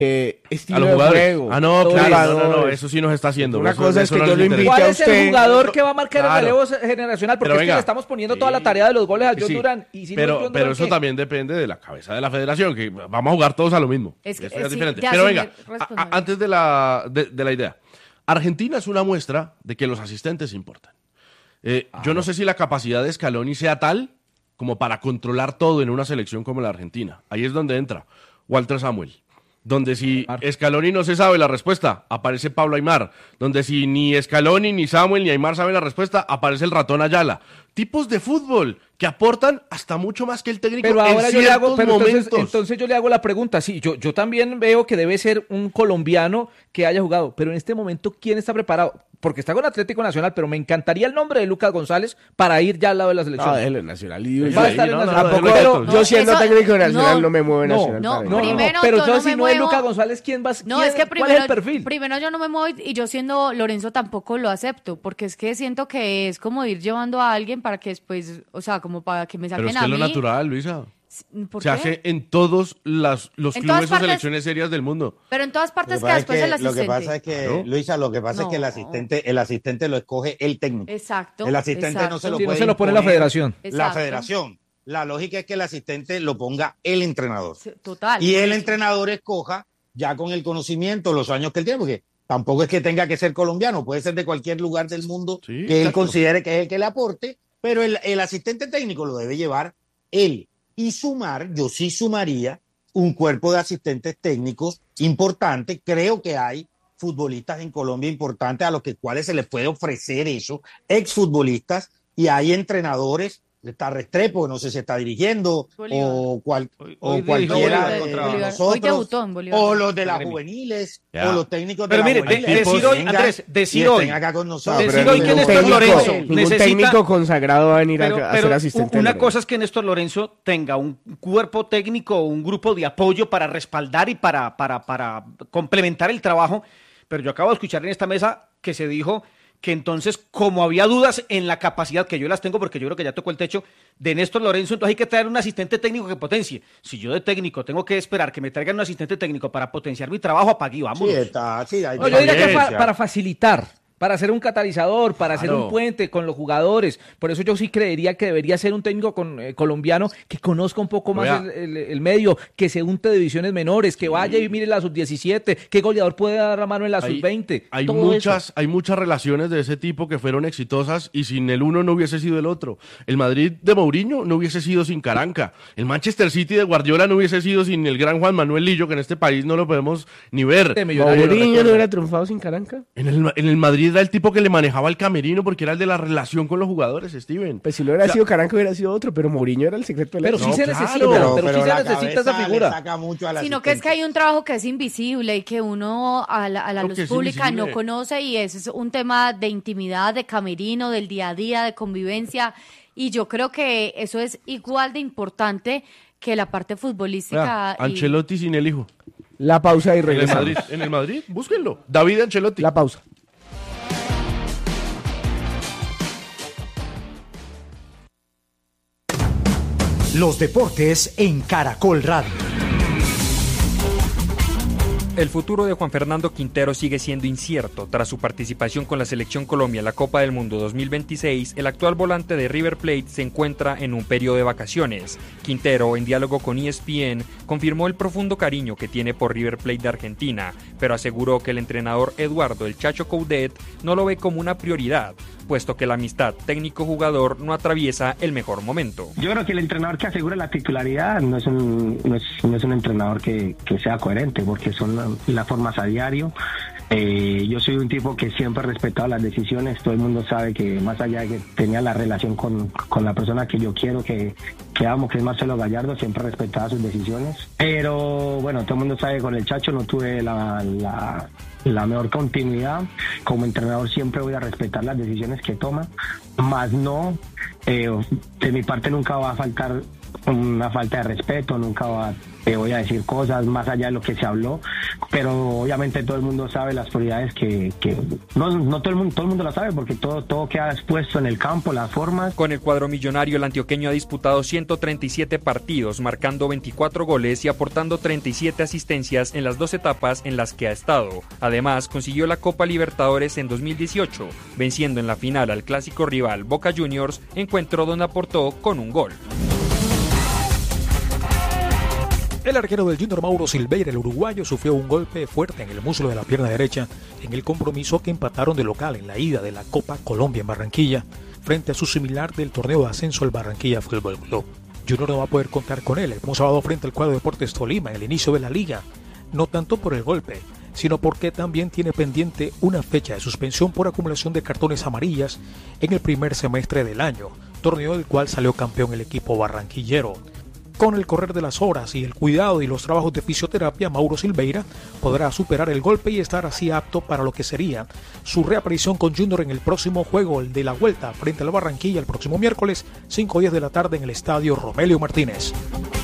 estilo de juego. No, claro, no, eso sí nos está haciendo. Una cosa es que yo lo invite ¿Cuál a es usted? el jugador que va a marcar el relevo generacional? Porque es que le estamos poniendo toda la tarea de los goles a John Durán. Y si pero no, John Durán, eso también depende de la cabeza de la federación, que vamos a jugar todos a lo mismo. Eso es sí, diferente. ya Pero asumir venga, responsabilidad. antes de la idea. Argentina es una muestra de que los asistentes importan. Yo no sé si la capacidad de Scaloni sea tal como para controlar todo en una selección como la Argentina. Ahí es donde entra Walter Samuel. Donde si Scaloni no se sabe la respuesta, aparece Pablo Aimar. Donde si ni Scaloni, ni Samuel, ni Aimar saben la respuesta, aparece el ratón Ayala. Tipos de fútbol que aportan hasta mucho más que el técnico pero ahora en yo le hago, ciertos momentos. entonces yo le hago la pregunta. Sí, yo también veo que debe ser un colombiano que haya jugado, pero en este momento, ¿quién está preparado? Porque está con Atlético Nacional, pero me encantaría el nombre de Lucas González para ir ya al lado de la selección. No, déjelo Nacional. Va a estar en Nacional. Tampoco, yo siendo técnico de Nacional no me muevo en Nacional. Pero yo yo no si me no es muevo. Lucas González, ¿quién va? No, es que ¿cuál es el perfil? primero yo no me muevo y yo siendo Lorenzo tampoco lo acepto, porque es que siento que es como ir llevando a alguien para que después, o sea, como para que me saquen Pero es a que mí. es lo natural, Luisa. ¿Por Se qué? hace en todos los En clubes todas o partes. selecciones serias del mundo. Pero en todas partes Lo que que después el asistente. Lo que pasa es que, Claro. Luisa, lo que pasa es que el asistente lo escoge el técnico. Exacto. El asistente no se lo Sí, puede no se lo pone la imponer federación. La Exacto. federación. La lógica es que el asistente lo ponga el entrenador. Total. Y el entrenador escoja ya con el conocimiento, los años que él tiene, porque tampoco es que tenga que ser colombiano, puede ser de cualquier lugar del mundo Sí, que él exacto. considere que es el que le aporte, pero el asistente técnico lo debe llevar él. Y yo sí sumaría un cuerpo de asistentes técnicos importante. Creo que hay futbolistas en Colombia importantes a los cuales se les puede ofrecer eso, exfutbolistas, y hay entrenadores. Está Restrepo, no sé si está dirigiendo, Bolívar. o Hoy cualquiera dirigió de Bolívar. Hoy nosotros, debutó en Bolívar. o los de las Gremio. juveniles, Ya. o los técnicos de Pero las mire, juveniles. decir que hoy, vengan Andrés, y decir estén hoy. acá con nosotros. Decir hoy que Néstor Lorenzo ningún necesita... técnico consagrado va a venir a ser asistente. Una del cosa es que Néstor Lorenzo tenga un cuerpo técnico o un grupo de apoyo para respaldar y para complementar el trabajo, pero yo acabo de escuchar en esta mesa que se dijo que entonces, como había dudas en la capacidad, que yo las tengo porque yo creo que ya tocó el techo, de Néstor Lorenzo, entonces hay que traer un asistente técnico que potencie. Si yo de técnico tengo que esperar que me traigan un asistente técnico para potenciar mi trabajo, apague y vamos. Sí, está, sí, hay No, yo diría que diferencia. para facilitar, para ser un catalizador, para hacer un puente con los jugadores. Por eso yo sí creería que debería ser un técnico colombiano que conozca un poco más el medio, que se unte de divisiones menores, que vaya y mire la sub-17, qué goleador puede dar la mano en la sub-20. Hay muchas relaciones de ese tipo que fueron exitosas y sin el uno no hubiese sido el otro. El Madrid de Mourinho no hubiese sido sin Caranca. El Manchester City de Guardiola no hubiese sido sin el gran Juan Manuel Lillo, que en este país no lo podemos ni ver. ¿Mourinho no hubiera triunfado sin Caranca? En el Madrid era el tipo que le manejaba el camerino porque era el de la relación con los jugadores, Steven. Pues si no hubiera sido Caranca hubiera sido otro, pero Mourinho era el secreto de la Pero sí se necesita, pero sí se la necesita esa cabeza figura. le saca mucho al Sino que es que asistente. hay un trabajo que es invisible y que uno a la Creo luz que es pública invisible. no conoce, y ese es un tema de intimidad, de camerino, del día a día, de convivencia, y yo creo que eso es igual de importante que la parte futbolística. Vea, Ancelotti sin el hijo. La pausa y En el regresamos. Madrid, búsquenlo. David Ancelotti. La pausa. Los deportes en Caracol Radio. El futuro de Juan Fernando Quintero sigue siendo incierto. Tras su participación con la Selección Colombia en la Copa del Mundo 2026, el actual volante de River Plate se encuentra en un periodo de vacaciones. Quintero, en diálogo con ESPN, confirmó el profundo cariño que tiene por River Plate de Argentina, pero aseguró que el entrenador Eduardo El Chacho Coudet no lo ve como una prioridad, puesto que la amistad técnico-jugador no atraviesa el mejor momento. Yo creo que el entrenador que asegura la titularidad no es un entrenador que sea coherente, porque son las formas a diario. Yo soy un tipo que siempre he respetado las decisiones. Todo el mundo sabe que más allá de que tenía la relación con la persona que yo quiero, que amo, que es Marcelo Gallardo, siempre he respetado sus decisiones. Pero bueno, todo el mundo sabe que con el Chacho no tuve la mejor continuidad. Como entrenador siempre voy a respetar las decisiones que toma, más no, de mi parte nunca va a faltar una falta de respeto, nunca va voy a decir cosas más allá de lo que se habló, pero obviamente todo el mundo sabe las prioridades que no todo el mundo lo sabe, porque todo queda expuesto en el campo, las formas. Con el cuadro millonario, el antioqueño ha disputado 137 partidos, marcando 24 goles y aportando 37 asistencias en las 2 etapas en las que ha estado. Además, consiguió la Copa Libertadores en 2018, venciendo en la final al clásico rival Boca Juniors, encuentro donde aportó con un gol. El arquero del Junior Mauro Silveira, el uruguayo, sufrió un golpe fuerte en el muslo de la pierna derecha en el compromiso que empataron de local en la ida de la Copa Colombia en Barranquilla, frente a su similar del torneo de ascenso al Barranquilla Fútbol Club. Junior no va a poder contar con él el próximo sábado frente al cuadro Deportes Tolima en el inicio de la liga, no tanto por el golpe, sino porque también tiene pendiente una fecha de suspensión por acumulación de cartones amarillas en el primer semestre del año, torneo del cual salió campeón el equipo barranquillero. Con el correr de las horas y el cuidado y los trabajos de fisioterapia, Mauro Silveira podrá superar el golpe y estar así apto para lo que sería su reaparición con Junior en el próximo juego, el de la vuelta frente al Barranquilla el próximo miércoles, 5:10 de la tarde en el estadio Romelio Martínez.